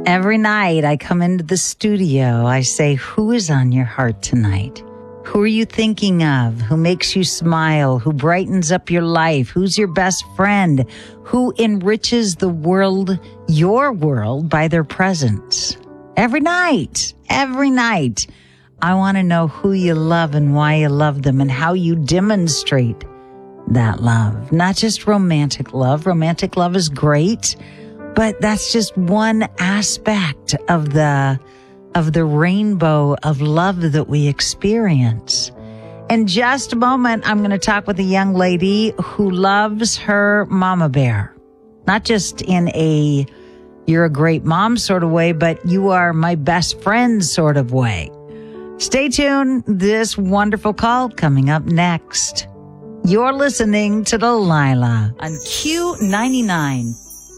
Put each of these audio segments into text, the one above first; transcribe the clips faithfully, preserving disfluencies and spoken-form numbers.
Every night I come into the studio, I say, who is on your heart tonight? Who are you thinking of? Who makes you smile? Who brightens up your life? Who's your best friend? Who enriches the world, your world, by their presence? Every night, every night, I want to know who you love and why you love them and how you demonstrate that love. Not just romantic love. Romantic love is great, but that's just one aspect of the of the rainbow of love that we experience. In just a moment, I'm going to talk with a young lady who loves her mama bear. Not just in a you're a great mom sort of way, but you are my best friend sort of way. Stay tuned. This wonderful call coming up next. You're listening to Delilah on Q ninety-nine.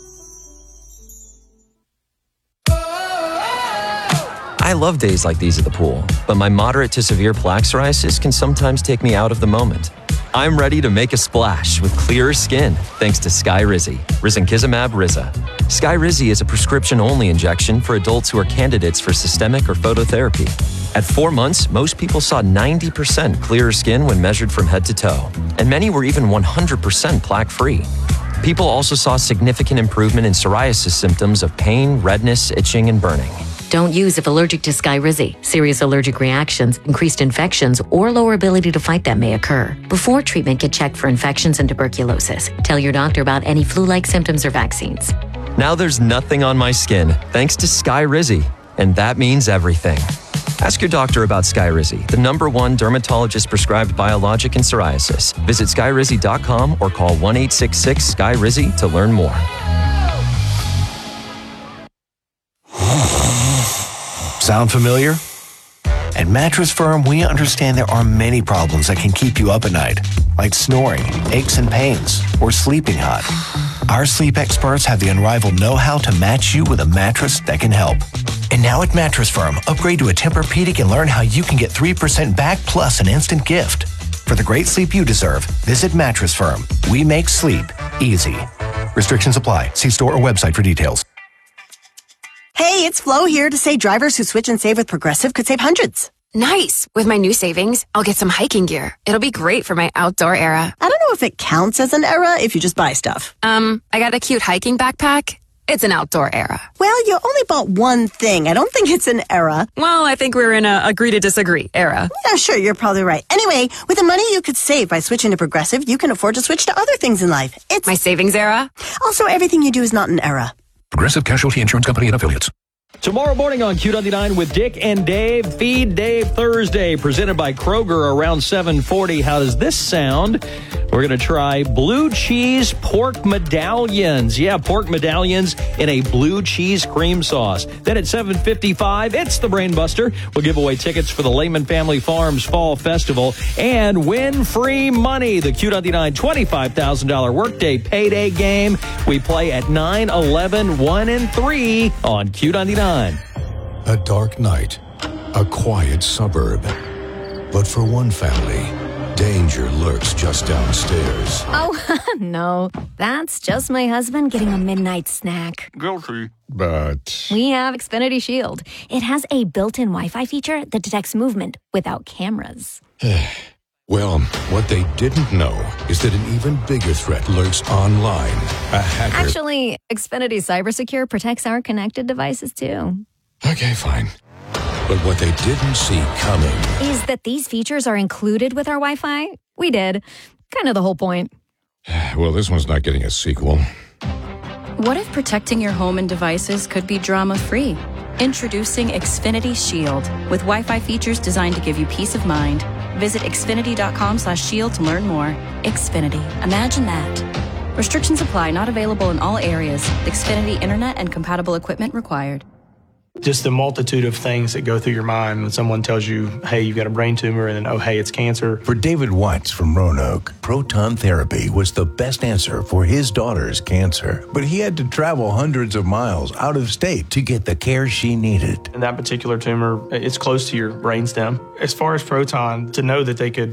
I love days like these at the pool, but my moderate to severe plaque psoriasis can sometimes take me out of the moment. I'm ready to make a splash with clearer skin thanks to Skyrizi, risankizumab Riza. Skyrizi is a prescription-only injection for adults who are candidates for systemic or phototherapy. At four months, most people saw ninety percent clearer skin when measured from head to toe, and many were even one hundred percent plaque-free. People also saw significant improvement in psoriasis symptoms of pain, redness, itching, and burning. Don't use if allergic to Skyrizi. Serious allergic reactions, increased infections, or lower ability to fight them may occur. Before treatment, get checked for infections and tuberculosis. Tell your doctor about any flu-like symptoms or vaccines. Now there's nothing on my skin thanks to Skyrizi, and that means everything. Ask your doctor about Skyrizi, the number one dermatologist-prescribed biologic in psoriasis. Visit skyrizi dot com or call one eight six six S K Y R I Z Y to learn more. Sound familiar? At Mattress Firm, we understand there are many problems that can keep you up at night, like snoring, aches and pains, or sleeping hot. Our sleep experts have the unrivaled know-how to match you with a mattress that can help. And now at Mattress Firm, upgrade to a Tempur-Pedic and learn how you can get three percent back plus an instant gift. For the great sleep you deserve, visit Mattress Firm. We make sleep easy. Restrictions apply. See store or website for details. Hey, it's Flo here to say drivers who switch and save with Progressive could save hundreds. Nice! With my new savings, I'll get some hiking gear. It'll be great for my outdoor era. I don't know if it counts as an era if you just buy stuff. Um, I got a cute hiking backpack. It's an outdoor era. Well, you only bought one thing. I don't think it's an era. Well, I think we're in a agree to disagree era. Yeah, sure, you're probably right. Anyway, with the money you could save by switching to Progressive, you can afford to switch to other things in life. It's my savings era. Also, everything you do is not an era. Progressive Casualty Insurance Company and Affiliates. Tomorrow morning on Q ninety-nine with Dick and Dave, Feed Dave Thursday, presented by Kroger around seven forty. How does this sound? We're going to try blue cheese pork medallions. Yeah, pork medallions in a blue cheese cream sauce. Then at seven fifty-five, it's the Brain Buster. We'll give away tickets for the Lehman Family Farms Fall Festival and win free money. The Q ninety-nine twenty-five thousand dollars Workday Payday Game. We play at nine, eleven, one, and three on Q ninety-nine. A dark night, a quiet suburb. But for one family, danger lurks just downstairs. Oh, no. That's just my husband getting a midnight snack. Guilty. But We have Xfinity Shield. It has a built-in Wi-Fi feature that detects movement without cameras. well, what they didn't know is that an even bigger threat lurks online. A hacker. Actually, Xfinity CyberSecure protects our connected devices, too. Okay, fine. But what they didn't see coming is that these features are included with our Wi-Fi. We did. Kind of the whole point. Well, this one's not getting a sequel. What if protecting your home and devices could be drama-free? Introducing Xfinity Shield with Wi-Fi features designed to give you peace of mind. Visit xfinity.com slash shield to learn more. Xfinity. Imagine that. Restrictions apply. Not available in all areas. Xfinity Internet and compatible equipment required. Just the multitude of things that go through your mind when someone tells you, hey, you've got a brain tumor, and then, oh, hey, it's cancer. For David Watts from Roanoke, proton therapy was the best answer for his daughter's cancer. But he had to travel hundreds of miles out of state to get the care she needed. And that particular tumor, it's close to your brainstem. As far as proton, to know that they could